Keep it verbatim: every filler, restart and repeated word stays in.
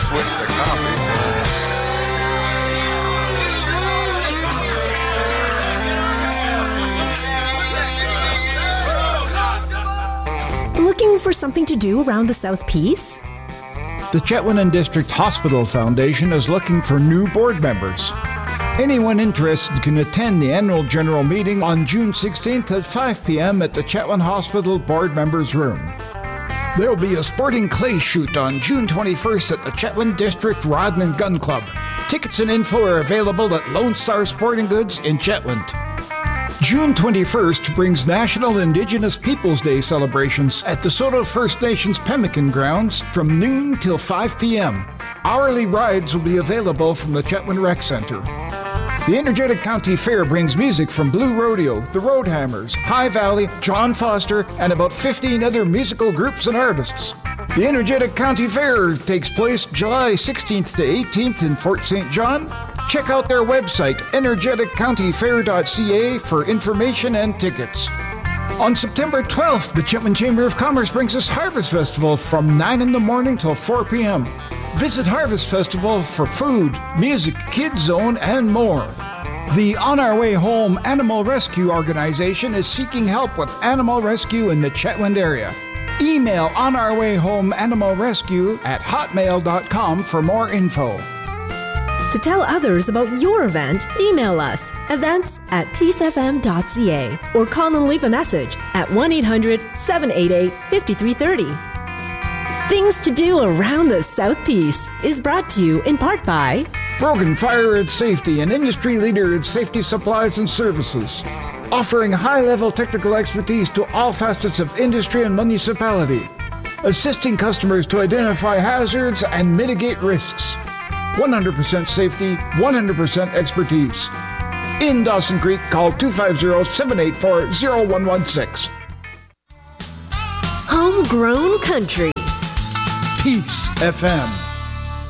switch to coffee, so... Looking for something to do around the South Peace? The Chetwynd District Hospital Foundation is looking for new board members. Anyone interested can attend the annual general meeting on June sixteenth at five p.m. at the Chetwynd Hospital Board Members Room. There will be a sporting clay shoot on June twenty-first at the Chetwynd District Rod and Gun Club. Tickets and info are available at Lone Star Sporting Goods in Chetwynd. June twenty-first brings National Indigenous Peoples Day celebrations at the Soto First Nations Pemmican Grounds from noon till five p.m. Hourly rides will be available from the Chetwynd Rec Center. The Energetic County Fair brings music from Blue Rodeo, the Roadhammers, High Valley, John Foster, and about fifteen other musical groups and artists. The Energetic County Fair takes place July sixteenth to eighteenth in Fort Saint John. Check out their website, energetic county fair dot c a, for information and tickets. On September twelfth, the Chetwynd Chamber of Commerce brings us Harvest Festival from nine in the morning till four p.m. Visit Harvest Festival for food, music, kids zone, and more. The On Our Way Home Animal Rescue Organization is seeking help with animal rescue in the Chetwynd area. Email On Our Way Home Animal Rescue at hotmail dot com for more info. To tell others about your event, email us events at peace f m dot c a or call and leave a message at one eight hundred seven eight eight five three three zero. Things to do around the South Peace is brought to you in part by Brogan Fire and Safety, an industry leader in safety supplies and services, offering high-level technical expertise to all facets of industry and municipality, assisting customers to identify hazards and mitigate risks. one hundred percent safety, one hundred percent expertise. In Dawson Creek, call two five zero, seven eight four, zero one one six. Homegrown Country. Peace F M.